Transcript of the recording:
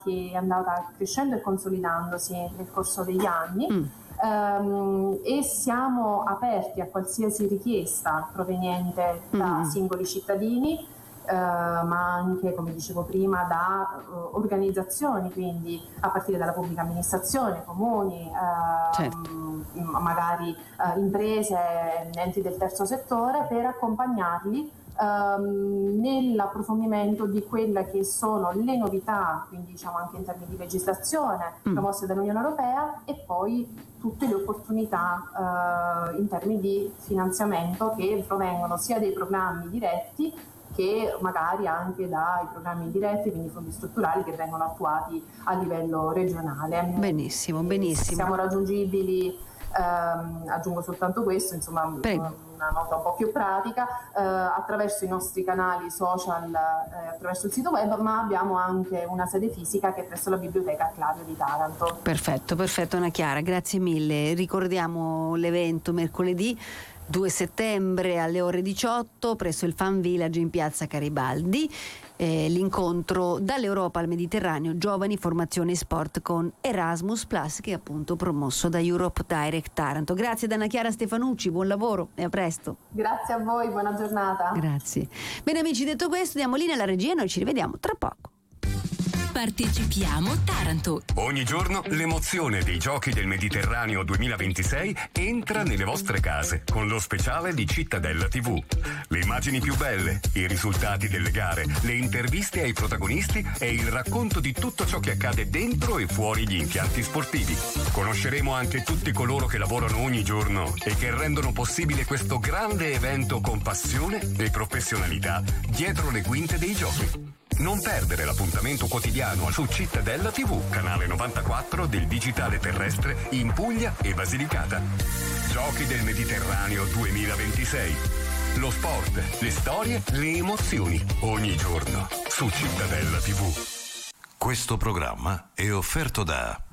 che è andata crescendo e consolidandosi nel corso degli anni. E siamo aperti a qualsiasi richiesta proveniente da singoli cittadini, ma anche, come dicevo prima, da organizzazioni, quindi a partire dalla pubblica amministrazione, comuni, magari imprese, enti del terzo settore, per accompagnarli nell'approfondimento di quelle che sono le novità, quindi diciamo anche in termini di legislazione promosse dall'Unione Europea, e poi tutte le opportunità in termini di finanziamento che provengono sia dai programmi diretti che magari anche dai programmi indiretti, quindi fondi strutturali che vengono attuati a livello regionale. Benissimo, benissimo. Siamo raggiungibili, aggiungo soltanto questo, insomma, una nota un po' più pratica, attraverso i nostri canali social, attraverso il sito web, ma abbiamo anche una sede fisica che è presso la Biblioteca Clario di Taranto. Perfetto, Anna Chiara, grazie mille. Ricordiamo l'evento mercoledì 2 settembre alle ore 18 presso il Fan Village in piazza Garibaldi, l'incontro dall'Europa al Mediterraneo, giovani, formazione e sport con Erasmus Plus, che è appunto promosso da Europe Direct Taranto. Grazie ad Anna Chiara Stefanucci, buon lavoro e a presto. Grazie a voi, buona giornata. Grazie. Bene amici, detto questo, diamo linea alla regia e noi ci rivediamo tra poco. Partecipiamo Taranto. Ogni giorno l'emozione dei Giochi del Mediterraneo 2026 entra nelle vostre case con lo speciale di Cittadella TV. Le immagini più belle, i risultati delle gare, le interviste ai protagonisti e il racconto di tutto ciò che accade dentro e fuori gli impianti sportivi. Conosceremo anche tutti coloro che lavorano ogni giorno e che rendono possibile questo grande evento con passione e professionalità dietro le quinte dei Giochi. Non perdere l'appuntamento quotidiano su Cittadella TV, canale 94 del digitale terrestre in Puglia e Basilicata. Giochi del Mediterraneo 2026. Lo sport, le storie, le emozioni, ogni giorno su Cittadella TV. Questo programma è offerto da